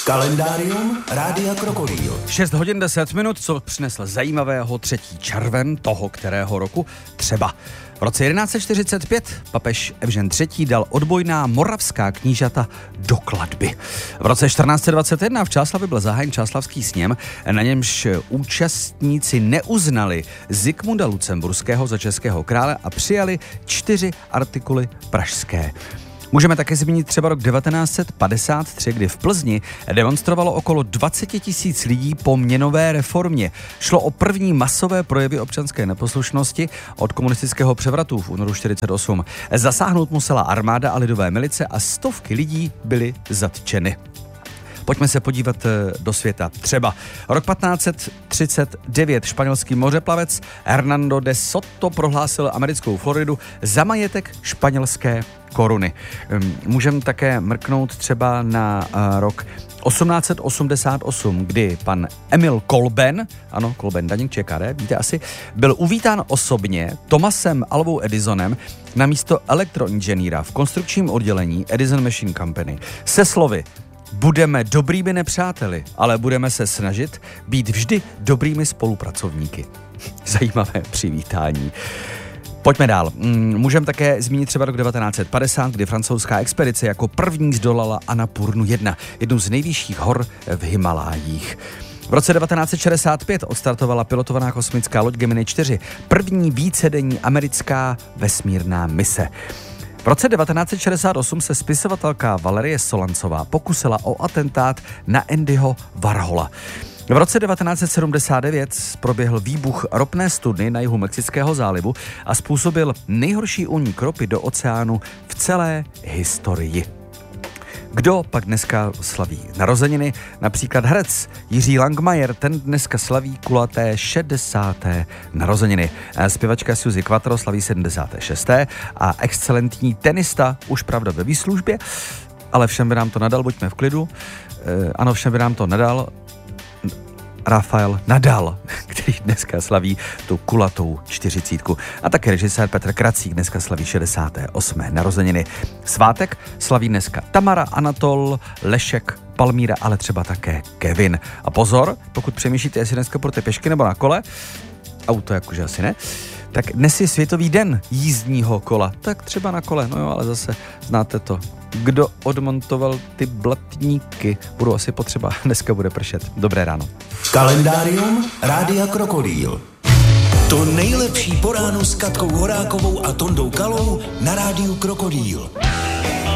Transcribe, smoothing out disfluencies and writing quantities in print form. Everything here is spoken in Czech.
Kalendárium Rádia Krokodýl. 6 hodin 10 minut, co přinesl zajímavého 3. červen toho kterého roku? Třeba v roce 1145 papež Evžen III. Dal odbojná moravská knížata do klatby. V roce 1421 v Čáslavi byl zahájen Čáslavský sněm, na němž účastníci neuznali Zikmunda Lucemburského za českého krále a přijali 4 artikuly pražské. Můžeme také zmínit třeba rok 1953, kdy v Plzni demonstrovalo okolo 20 000 lidí po měnové reformě. Šlo o první masové projevy občanské neposlušnosti od komunistického převratu v únoru 1948. Zasáhnout musela armáda a lidové milice a stovky lidí byly zatčeny. Pojďme se podívat do světa. Třeba rok 1539 španělský mořeplavec Hernando de Soto prohlásil americkou Floridu za majetek španělské koruny. Můžeme také mrknout třeba na rok 1888, kdy pan Emil Colben, ano, Colben daník ČKD, víte asi, byl uvítán osobně Thomasem Alvou Edisonem na místo elektroinženýra v konstrukčním oddělení Edison Machine Company se slovy: budeme dobrými nepřáteli, ale budeme se snažit být vždy dobrými spolupracovníky. Zajímavé přivítání. Pojďme dál. Můžeme také zmínit třeba rok 1950, kdy francouzská expedice jako první zdolala Annapurnu 1, jednu z nejvyšších hor v Himalájích. V roce 1965 odstartovala pilotovaná kosmická loď Gemini 4, první vícedenní americká vesmírná mise. V roce 1968 se spisovatelka Valerie Solancová pokusila o atentát na Andyho Warhola. V roce 1979 proběhl výbuch ropné studny na jihu Mexického zálivu a způsobil nejhorší únik ropy do oceánu v celé historii. Kdo pak dneska slaví narozeniny? Například herec Jiří Langmajer, ten dneska slaví kulaté 60. narozeniny. Zpěvačka Suzy Quattro slaví 76. a excelentní tenista, už pravda ve výslužbě, ale všem by nám to nadal, buďme v klidu. Ano, všem by nám to nadal Rafael Nadal, který dneska slaví tu kulatou 40. A také režisér Petr Kracík dneska slaví 68. narozeniny. Svátek slaví dneska Tamara, Anatol, Lešek, Palmíra, ale třeba také Kevin. A pozor, pokud přemýšlíte, jestli dneska půjdete pěšky nebo na kole, auto jakože asi ne, tak dnes je světový den jízdního kola. Tak třeba na kole, no jo, ale zase znáte to. Kdo odmontoval ty blatníky? Budou asi potřeba, dneska bude pršet. Dobré ráno. Kalendárium Rádia Krokodýl. To nejlepší po ránu s Katkou Horákovou a Tondou Kalou na Rádiu Krokodýl.